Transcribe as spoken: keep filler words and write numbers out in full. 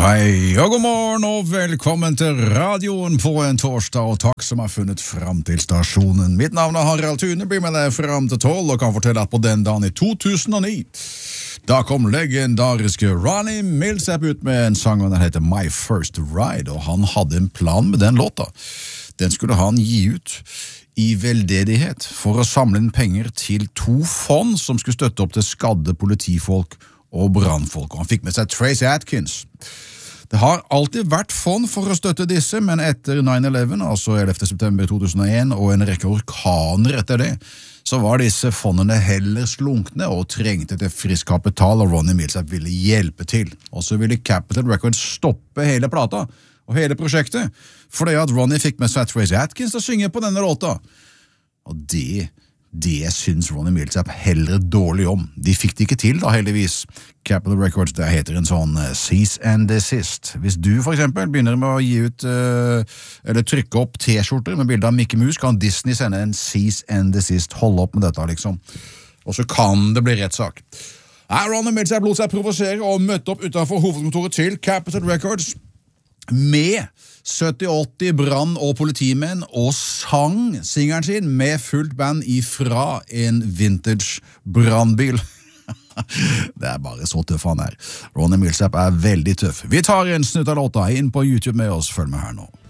hei, og god morgen, og velkommen til radioen på en torsdag, og takk som har funnet fram til stasjonen. Mitt navn er Harald Thune, blir med deg fram til tolv, og kan fortelle at på den dagen i to tusen og ni, da kom legendariske Ronnie Milsap ut med en sang, og den heter My First Ride, og han hadde en plan med den låta. Den skulle han gi ut i veldedighet for å samle inn penger til to fond som skulle støtte opp til skadde politifolk og brannfolk, og han fikk med seg Tracy Atkins. Det har alltid vært fond for å støtte disse, men etter nine eleven, altså ellevte september to tusen og en, og en rekke orkaner etter det, så var disse fondene heller slunkne og trengte til frisk kapital, og Ronnie Milsap ville hjelpe til. Og så ville Capitol Records stoppe hele plata og hele prosjektet, fordi at Ronnie fikk med seg Tracy Atkins til å synge på denne låta. Og det Det syns Ronnie Milsap heller dårlig om. De fikk det ikke til da, heldigvis. Capitol Records, det heter en sånn uh, cease and desist. Hvis du for eksempel begynner med å gi ut, uh, eller trykke opp t-skjorter med bilder av Mickey Mouse, kan Disney sende en cease and desist. Hold opp med dette, liksom. Og så kan det bli rettssak. Nei, Ronnie Milsap lot seg provosere og møtte opp utenfor hovedkontoret til Capitol Records med sytti åtti brann- og politimenn og sang singeren sin med fullt band ifra en vintage brannbil. Det er bare så tøff han er. Ronnie Milsap er veldig tøff. Vi tar en snutt av låta inn på YouTube med oss. Følg med her nå.